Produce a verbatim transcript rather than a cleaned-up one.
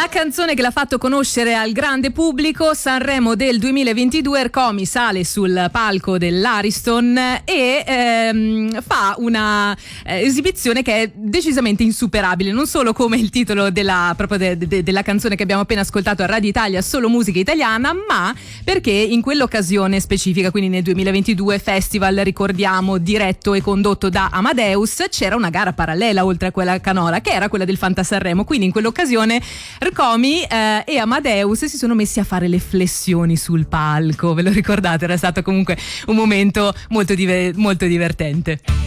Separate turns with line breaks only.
La canzone che l'ha fatto conoscere al grande pubblico, Sanremo del duemilaventidue, Ercomi sale sul palco dell'Ariston e ehm, fa una eh, esibizione che è decisamente insuperabile, non solo come il titolo della, proprio de, de, della canzone che abbiamo appena ascoltato a Radio Italia, solo musica italiana, ma perché in quell'occasione specifica, quindi nel duemilaventidue, festival, ricordiamo, diretto e condotto da Amadeus, c'era una gara parallela oltre a quella canora, che era quella del Fantasanremo. Quindi in quell'occasione Ercomi eh, e Amadeus si sono messi a fare le flessioni sul palco, ve lo ricordate? Era stato comunque un momento molto, diver- molto divertente.